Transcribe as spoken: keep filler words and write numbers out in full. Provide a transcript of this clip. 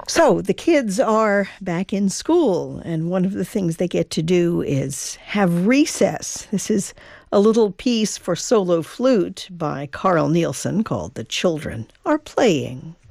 So the kids are back in school, and one of the things they get to do is have recess. This is a little piece for solo flute by Carl Nielsen called The Children Are Playing.